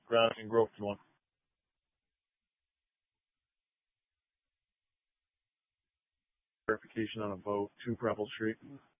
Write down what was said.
Grounding and Grove one. Verification on a vote, 2 Preble Street.